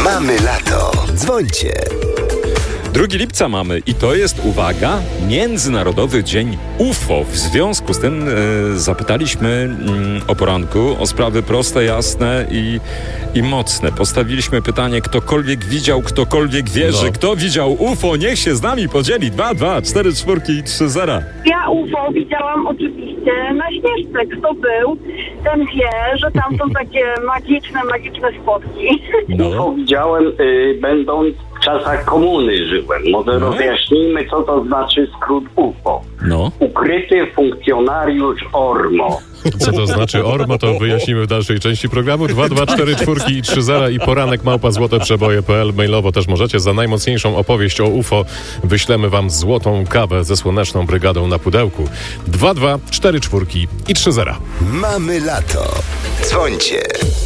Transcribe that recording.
Mamy lato. Dzwońcie. 2 lipca mamy i to jest, uwaga, Międzynarodowy Dzień UFO. W związku z tym zapytaliśmy o poranku o sprawy proste, jasne i mocne. Postawiliśmy pytanie, ktokolwiek widział, ktokolwiek wierzy. Kto widział UFO, niech się z nami podzieli. 2, 2, 4, 4 i 3, 0. Ja UFO widziałam oczywiście na Śnieżce. Kto był, ten wie, że tam są takie magiczne spotki. UFO widziałem, będąc w czasach komuny żyłem. Może rozjaśnijmy, co to znaczy skrót UFO. Ukryty funkcjonariusz ORMO. Co to znaczy ORMO, to wyjaśnimy w dalszej części programu. 2, 2, 4, 4 i 3, 0 i poranek @złoteprzeboje.pl. Mailowo też możecie. Za najmocniejszą opowieść o UFO wyślemy wam złotą kawę ze Słoneczną Brygadą na pudełku. 2, 2, 4, 4 i 3, 0. Mamy lato. Dzwońcie.